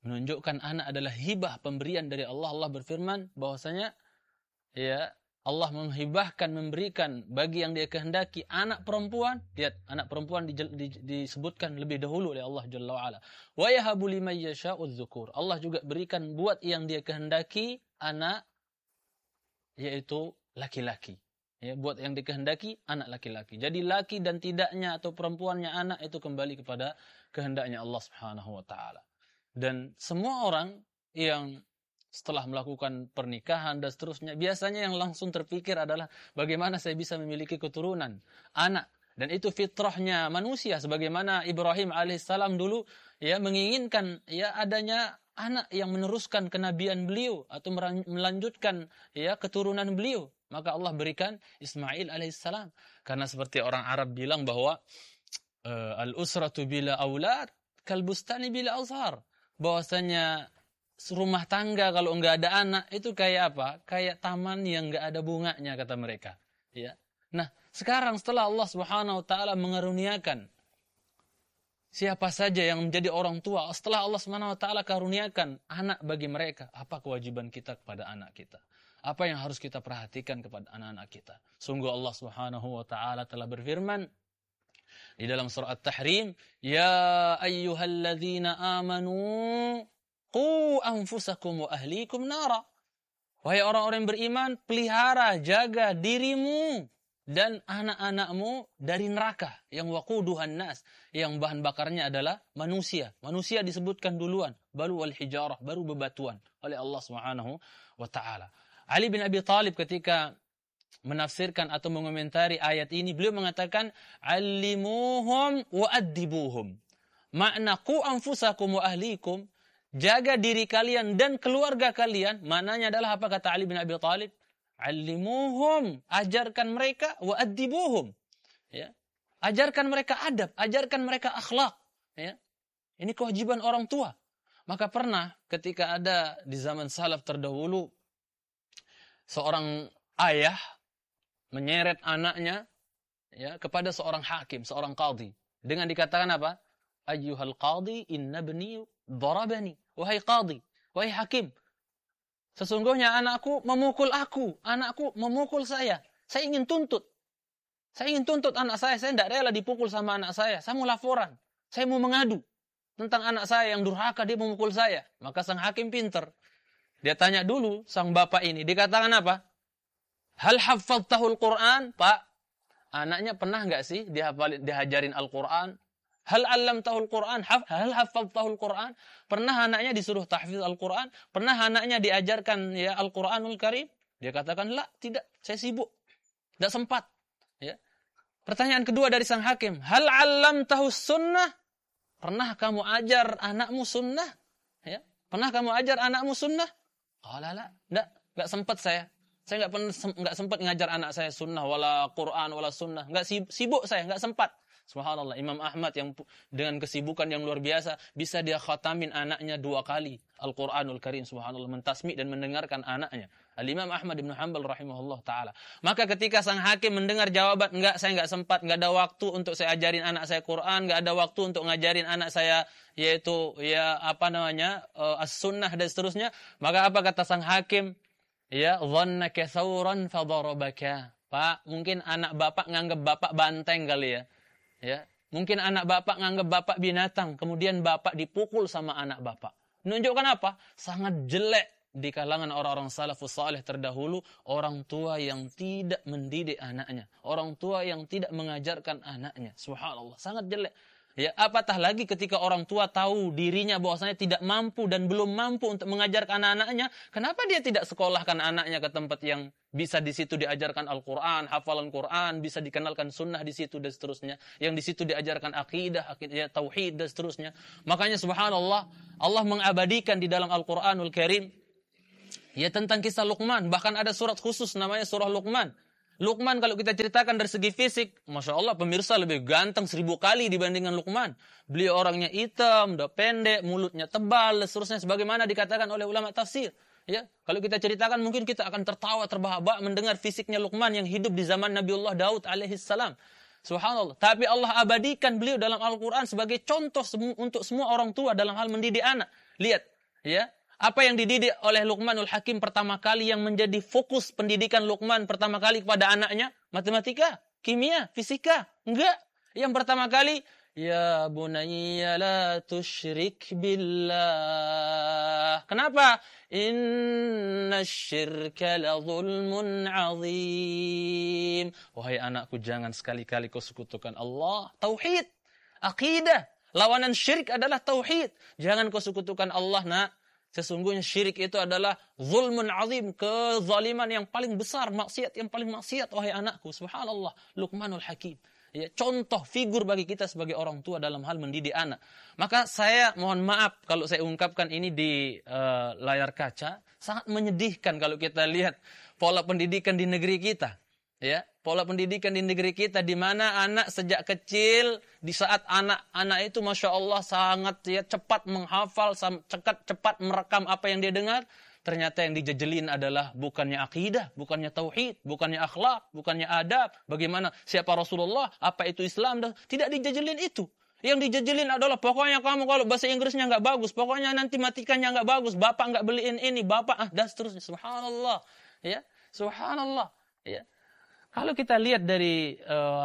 menunjukkan anak adalah hibah, pemberian dari Allah. Allah berfirman bahwasanya ya Allah menghibahkan, memberikan bagi yang Dia kehendaki anak perempuan. Lihat, anak perempuan disebutkan lebih dahulu oleh Allah Jalla wa Ala. Wa yahabu liman yasha'u dzukur. Allah juga berikan buat yang Dia kehendaki anak, yaitu laki-laki. Ya, buat yang dikehendaki anak laki-laki. Jadi laki dan tidaknya atau perempuannya anak itu kembali kepada kehendaknya Allah Subhanahu wa taala. Dan semua orang yang setelah melakukan pernikahan dan seterusnya, biasanya yang langsung terpikir adalah bagaimana saya bisa memiliki keturunan, anak. Dan itu fitrahnya manusia, sebagaimana Ibrahim alaihissalam dulu ya menginginkan ya adanya anak yang meneruskan kenabian beliau atau melanjutkan ya keturunan beliau. Maka Allah berikan Ismail alaihissalam. Karena seperti orang Arab bilang bahwa al-usratu bila aulad kalbustani bila azhar. Bahwasanya rumah tangga kalau enggak ada anak itu kayak apa? Kayak taman yang enggak ada bunganya, kata mereka. Ya. Nah, sekarang setelah Allah Subhanahu wa taala mengaruniakan siapa saja yang menjadi orang tua, setelah Allah Subhanahu wa taala karuniakan anak bagi mereka, apa kewajiban kita kepada anak kita? Apa yang harus kita perhatikan kepada anak-anak kita? Sungguh Allah Subhanahu wa taala telah berfirman di dalam surah At-Tahrim, "Ya ayyuhalladzina amanu qu anfusakum wa ahlikum nara." Wahai orang-orang yang beriman, pelihara, jaga dirimu dan anak-anakmu dari neraka yang waquduhan nas, yang bahan bakarnya adalah manusia. Manusia disebutkan duluan, baru wal hijarah, baru bebatuan oleh Allah Subhanahu wa taala. Ali bin Abi Thalib ketika menafsirkan atau mengomentari ayat ini, beliau mengatakan allimuhum wa addibuhum. Makna qu anfusakum wa ahlikum, jaga diri kalian dan keluarga kalian, maknanya adalah apa kata Ali bin Abi Thalib? Allimuhum, ajarkan mereka, wa addibuhum. Ya. Ajarkan mereka adab, ajarkan mereka akhlak, ya. Ini kewajiban orang tua. Maka pernah ketika ada di zaman salaf terdahulu seorang ayah menyeret anaknya ya kepada seorang hakim, seorang qadhi, dengan dikatakan apa? Ayyuhal qadhi inna ibni darabani. Wahai qadhi, wahai hakim, sesungguhnya anakku memukul aku, anakku memukul saya. Saya ingin tuntut. Saya ingin tuntut anak saya tidak rela dipukul sama anak saya. Saya mau laporan, saya mau mengadu tentang anak saya yang durhaka, dia memukul saya. Maka sang hakim pinter. Dia tanya dulu sang bapak ini, dikatakan apa? Hal hafadtahul Quran? Pak, anaknya pernah enggak sih dihajarin Al-Quran? Hal allamtahul Quran? Hal hafadtahul Quran? Pernah anaknya disuruh tahfiz Al-Quran? Pernah anaknya diajarkan ya Al-Quranul Karim? Dia katakan, "La, tidak, saya sibuk. Tidak sempat." Ya. Pertanyaan kedua dari sang hakim, hal allamtahus sunnah? Pernah kamu ajar anakmu sunnah? Ya. Pernah kamu ajar anakmu sunnah? Qala la, enggak sempat saya. Saya enggak sempat ngajar anak saya sunnah, wala Quran, wala sunnah. Enggak sibuk saya, enggak sempat. Subhanallah, Imam Ahmad yang dengan kesibukan yang luar biasa, bisa dia khatamin anaknya 2 kali Al-Quranul Karim, subhanallah, mentasmi dan mendengarkan anaknya. Al-Imam Ahmad bin Hanbal rahimahullah ta'ala. Maka ketika sang hakim mendengar jawaban, enggak, saya enggak sempat, enggak ada waktu untuk saya ajarin anak saya Quran, enggak ada waktu untuk ngajarin anak saya, yaitu, ya, as-sunnah dan seterusnya. Maka apa kata sang hakim? Ya, dhannaka thawran fadarabaka. Pak, mungkin anak bapak nganggap bapak banteng kali ya. Ya, mungkin anak bapak nganggap bapak binatang, kemudian bapak dipukul sama anak bapak. Menunjukkan apa? Sangat jelek di kalangan orang-orang salafus saleh terdahulu, orang tua yang tidak mendidik anaknya, orang tua yang tidak mengajarkan anaknya. Subhanallah, sangat jelek. Ya, apatah lagi ketika orang tua tahu dirinya bahwasanya tidak mampu dan belum mampu untuk mengajarkan anak-anaknya, kenapa dia tidak sekolahkan anaknya ke tempat yang bisa di situ diajarkan Al-Quran, hafalan Quran, bisa dikenalkan sunnah di situ dan seterusnya, yang di situ diajarkan akidah, ya, tauhid dan seterusnya. Makanya subhanallah, Allah mengabadikan di dalam Al-Quranul Karim ya tentang kisah Luqman, bahkan ada surat khusus namanya surah Luqman. Luqman kalau kita ceritakan dari segi fisik, Masya Allah pemirsa lebih ganteng 1000 kali dibandingkan Luqman. Beliau orangnya hitam, udah pendek, mulutnya tebal, dan seterusnya. Sebagaimana dikatakan oleh ulama tafsir. Ya, kalau kita ceritakan mungkin kita akan tertawa terbahak-bahak mendengar fisiknya Luqman yang hidup di zaman Nabiullah Daud alaihissalam. Subhanallah. Tapi Allah abadikan beliau dalam Al-Quran sebagai contoh untuk semua orang tua dalam hal mendidik anak. Lihat, Ya, apa yang dididik oleh Luqmanul Hakim pertama kali yang menjadi fokus pendidikan Luqman pertama kali kepada anaknya? Matematika, kimia, fisika? Enggak. Yang pertama kali, ya bunayya la tusyrik billah. Kenapa? Inna syirka la zulmun azim. Wahai anakku, jangan sekali-kali kau sekutukan Allah. Tauhid, akidah. Lawanan syirik adalah tauhid. Jangan kau sekutukan Allah, nak. Sesungguhnya syirik itu adalah zulmun azim, kezaliman yang paling besar, maksiat yang paling maksiat, wahai anakku. Subhanallah, Luqmanul Hakim. Ya, contoh figur bagi kita sebagai orang tua dalam hal mendidik anak. Maka saya mohon maaf kalau saya ungkapkan ini di layar kaca, sangat menyedihkan kalau kita lihat pola pendidikan di negeri kita. Ya, pola pendidikan di negeri kita di mana anak sejak kecil, di saat anak-anak itu Masya Allah sangat ya, cepat menghafal, cepat merekam apa yang dia dengar. Ternyata yang dijejelin adalah bukannya akidah, bukannya tauhid, bukannya akhlak, bukannya adab. Bagaimana siapa Rasulullah, apa itu Islam, tidak dijejelin itu. Yang dijejelin adalah pokoknya kamu kalau bahasa Inggrisnya nggak bagus, pokoknya nanti matikanya nggak bagus, bapak nggak beliin ini, bapak dan seterusnya. Subhanallah, ya, subhanallah, ya. Kalau kita lihat dari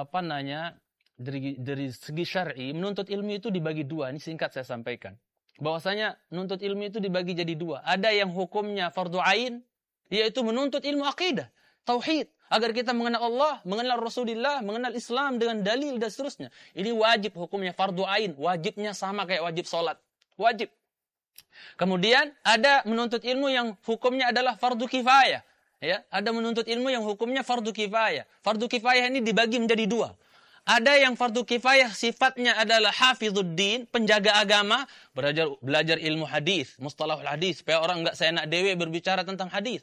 dari segi syar'i, menuntut ilmu itu dibagi dua. Ini singkat saya sampaikan. Bahwasanya menuntut ilmu itu dibagi jadi dua. Ada yang hukumnya fardu ain, yaitu menuntut ilmu akidah, tauhid, agar kita mengenal Allah, mengenal Rasulullah, mengenal Islam dengan dalil dan seterusnya. Ini wajib hukumnya fardu ain, wajibnya sama kayak wajib sholat, wajib. Kemudian ada menuntut ilmu yang hukumnya adalah fardu kifayah. Ya, ada menuntut ilmu yang hukumnya fardu kifayah. Fardu kifayah ini dibagi menjadi dua. Ada yang fardu kifayah sifatnya adalah hafidzuddin, penjaga agama, belajar ilmu hadis, mustalahul hadis, supaya orang enggak seenak dewe berbicara tentang hadis.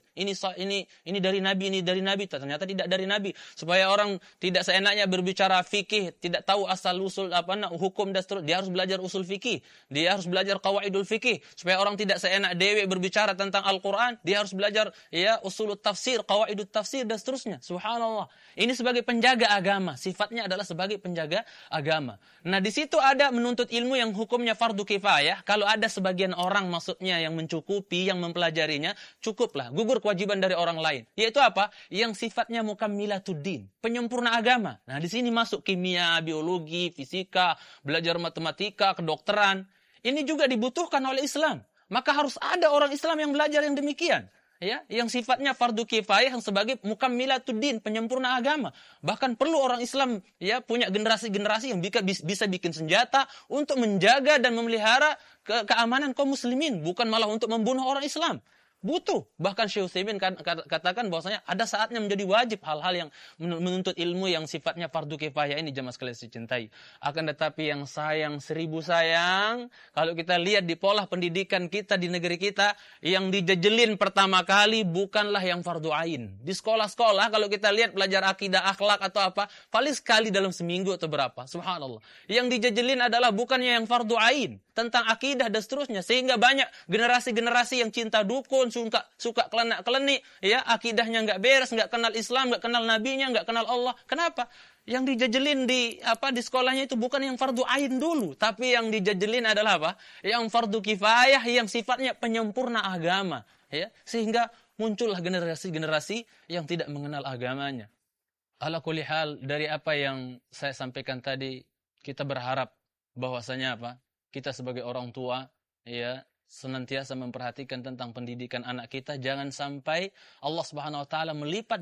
Ini dari Nabi, ternyata tidak dari Nabi. Supaya orang tidak seenaknya berbicara fikih, tidak tahu asal usul hukum dan seterusnya. Dia harus belajar usul fikih, dia harus belajar qawaidul fikih. Supaya orang tidak seenak dewe berbicara tentang Al-Qur'an, dia harus belajar ya usulut tafsir, qawaidut tafsir dan seterusnya. Subhanallah. Ini sebagai penjaga agama, sifatnya adalah sebagai penjaga agama. Nah, di situ ada menuntut ilmu yang hukumnya fardu kifayah. Kalau ada sebagian orang maksudnya yang mencukupi, yang mempelajarinya, cukuplah, gugur kewajiban dari orang lain. Yaitu apa? Yang sifatnya mukammilatuddin, penyempurna agama. Nah, di sini masuk kimia, biologi, fisika, belajar matematika, kedokteran. Ini juga dibutuhkan oleh Islam. Maka harus ada orang Islam yang belajar yang demikian. Ya, yang sifatnya fardu kifayah yang sebagai mukammilatuddin, penyempurna agama. Bahkan perlu orang Islam ya punya generasi-generasi yang bisa bikin senjata untuk menjaga dan memelihara keamanan kaum muslimin, bukan malah untuk membunuh orang Islam. Butuh. Bahkan Syekh Utsaimin katakan bahwasanya ada saatnya menjadi wajib hal-hal yang menuntut ilmu yang sifatnya fardu kifayah ini, jemaah sekalian dicintai. Akan tetapi yang sayang, seribu sayang, kalau kita lihat di pola pendidikan kita di negeri kita, yang dijejelin pertama kali bukanlah yang fardu ain. Di sekolah-sekolah kalau kita lihat belajar akidah, akhlak atau apa, paling sekali dalam seminggu atau berapa. Subhanallah. Yang dijejelin adalah bukannya yang fardu ain, tentang akidah dan seterusnya, sehingga banyak generasi-generasi yang cinta dukun, suka kelenak-kelenik, ya, akidahnya nggak beres, nggak kenal Islam, nggak kenal nabinya, nggak kenal Allah. Kenapa? Yang dijajelin di sekolahnya itu bukan yang fardu ain dulu, tapi yang dijajelin adalah apa? Yang fardu kifayah yang sifatnya penyempurna agama, ya. Sehingga muncullah generasi-generasi yang tidak mengenal agamanya. Ala kulli hal, dari apa yang saya sampaikan tadi, kita berharap bahwasanya apa? Kita sebagai orang tua, ya, senantiasa memperhatikan tentang pendidikan anak kita. Jangan sampai Allah Subhanahu wa taala melipat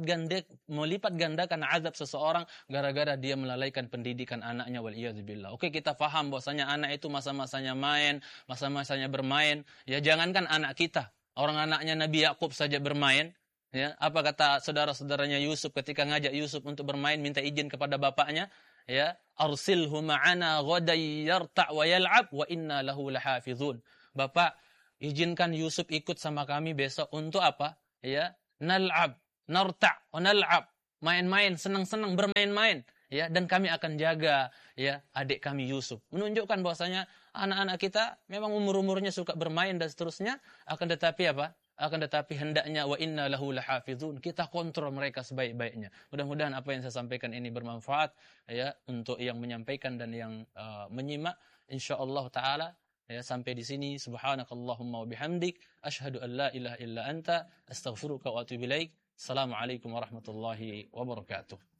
gandakan azab seseorang gara-gara dia melalaikan pendidikan anaknya, wal iyadzubillah. Oke, kita paham bahwasanya anak itu masa-masanya main, masa-masanya bermain. Ya, jangankan anak kita, orang anaknya Nabi Yakub saja bermain. Ya, apa kata saudara-saudaranya Yusuf ketika ngajak Yusuf untuk bermain, minta izin kepada bapaknya? Ya, arsilhu ma'ana ghadan yarta' wa yal'ab wa inna lahu lahafizun. Bapak, izinkan Yusuf ikut sama kami besok untuk apa? Ya, nal'ab, narta' wa nal'ab. Main-main, senang-senang bermain-main, ya, dan kami akan jaga ya adik kami Yusuf. Menunjukkan bahwasanya anak-anak kita memang umur-umurnya suka bermain dan seterusnya, akan tetapi apa? Akan tetapi hendaknya wa inna lahu lahafizun, kita kontrol mereka sebaik-baiknya. Mudah-mudahan apa yang saya sampaikan ini bermanfaat ya untuk yang menyampaikan dan yang menyimak. Insyaallah taala Ya, sampai di sini subhanakallahumma wa bihamdik asyhadu an la ilaha illa anta astaghfiruka wa atubu ilaik. Assalamualaikum warahmatullahi wabarakatuh.